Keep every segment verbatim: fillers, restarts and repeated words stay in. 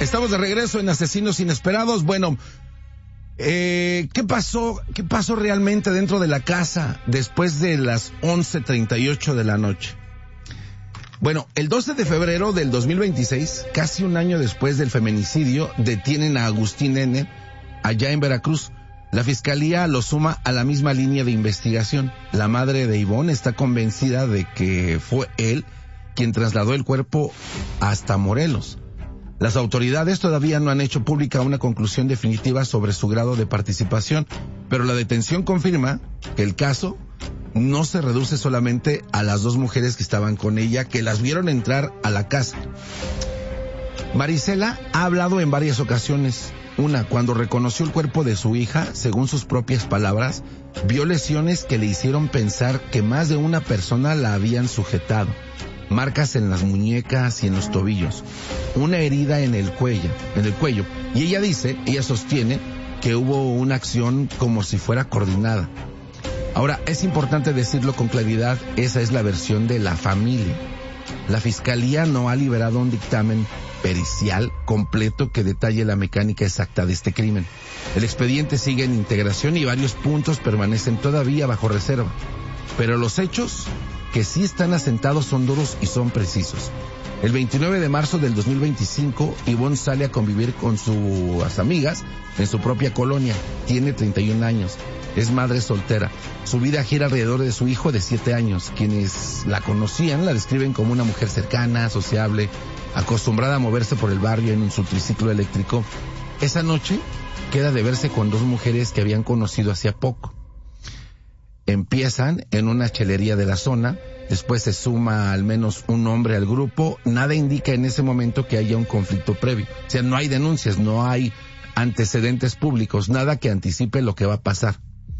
Estamos de regreso en Asesinos Inesperados. Bueno, eh, ¿qué pasó? ¿Qué pasó realmente dentro de la casa después de las once treinta y ocho de la noche? Bueno, el doce de febrero del dos mil veintiséis, casi un año después del feminicidio, detienen a Agustín N. allá en Veracruz. La fiscalía lo suma a la misma línea de investigación. La madre de Ivonne está convencida de que fue él quien trasladó el cuerpo hasta Morelos. Las autoridades todavía no han hecho pública una conclusión definitiva sobre su grado de participación, pero la detención confirma que el caso no se reduce solamente a las dos mujeres que estaban con ella, que las vieron entrar a la casa. Marisela ha hablado en varias ocasiones. Una, cuando reconoció el cuerpo de su hija, según sus propias palabras, vio lesiones que le hicieron pensar que más de una persona la habían sujetado. Marcas en las muñecas y en los tobillos, una herida en el cuello, en el cuello. Y ella dice, ella sostiene que hubo una acción como si fuera coordinada. Ahora, es importante decirlo con claridad, esa es la versión de la familia. La fiscalía no ha liberado un dictamen pericial completo que detalle la mecánica exacta de este crimen. El expediente sigue en integración y varios puntos permanecen todavía bajo reserva. Pero los hechos que sí están asentados son duros y son precisos. El veintinueve de marzo del dos mil veinticinco, Ivonne sale a convivir con sus amigas en su propia colonia. Tiene treinta y un años. Es madre soltera. Su vida gira alrededor de su hijo de siete años. Quienes la conocían la describen como una mujer cercana, sociable, acostumbrada a moverse por el barrio en su triciclo eléctrico. Esa noche queda de verse con dos mujeres que habían conocido hacía poco. Empiezan en una chelería de la zona, después se suma al menos un hombre al grupo. Nada indica en ese momento que haya un conflicto previo. O sea, no hay denuncias, no hay antecedentes públicos, nada que anticipe lo que va a pasar.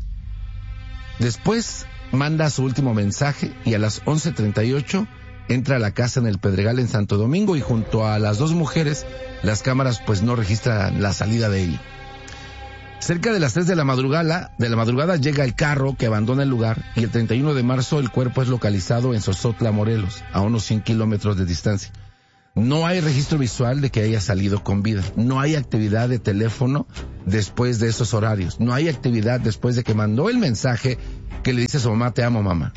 Después manda su último mensaje y a las once treinta y ocho entra a la casa en el Pedregal en Santo Domingo y junto a las dos mujeres, las cámaras pues no registran la salida de ella. Cerca de las tres de la madrugada, de la madrugada llega el carro que abandona el lugar y el treinta y uno de marzo el cuerpo es localizado en Sosotla, Morelos, a unos cien kilómetros de distancia. No hay registro visual de que haya salido con vida. No hay actividad de teléfono después de esos horarios. No hay actividad después de que mandó el mensaje que le dice a su mamá, te amo, mamá.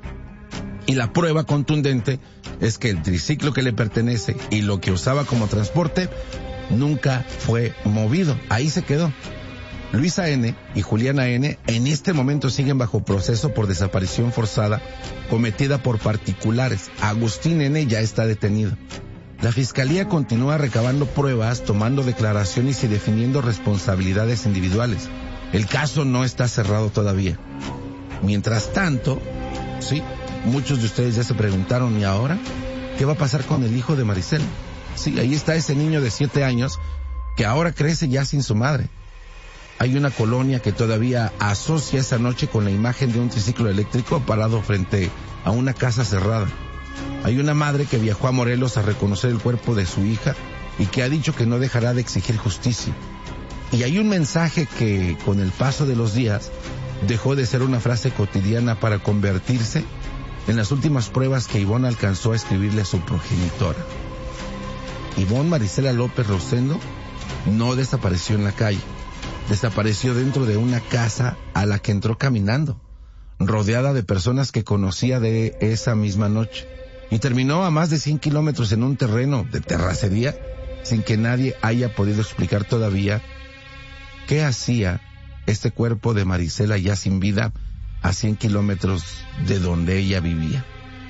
Y la prueba contundente es que el triciclo que le pertenece y lo que usaba como transporte nunca fue movido. Ahí se quedó. Luisa N. y Juliana N. en este momento siguen bajo proceso por desaparición forzada cometida por particulares. Agustín N. ya está detenido. La fiscalía continúa recabando pruebas, tomando declaraciones y definiendo responsabilidades individuales. El caso no está cerrado todavía. Mientras tanto, sí, muchos de ustedes ya se preguntaron, ¿y ahora qué va a pasar con el hijo de Marisela? Sí, ahí está ese niño de siete años que ahora crece ya sin su madre. Hay una colonia que todavía asocia esa noche con la imagen de un triciclo eléctrico parado frente a una casa cerrada. Hay una madre que viajó a Morelos a reconocer el cuerpo de su hija y que ha dicho que no dejará de exigir justicia. Y hay un mensaje que, con el paso de los días, dejó de ser una frase cotidiana para convertirse en las últimas pruebas que Ivonne alcanzó a escribirle a su progenitora. Ivonne Marisela López Rosendo no desapareció en la calle. Desapareció dentro de una casa a la que entró caminando, rodeada de personas que conocía de esa misma noche, y terminó a más de cien kilómetros en un terreno de terracería sin que nadie haya podido explicar todavía qué hacía este cuerpo de Marisela ya sin vida a cien kilómetros de donde ella vivía.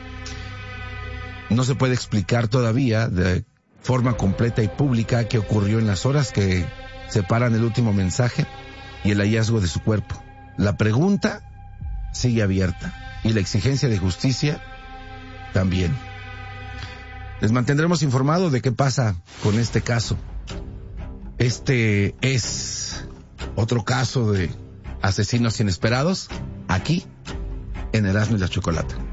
No se puede explicar todavía de forma completa y pública qué ocurrió en las horas que separan el último mensaje y el hallazgo de su cuerpo. La pregunta sigue abierta y la exigencia de justicia también. Les mantendremos informados de qué pasa con este caso. Este es otro caso de asesinos inesperados aquí en Erasmo y la Chocolata.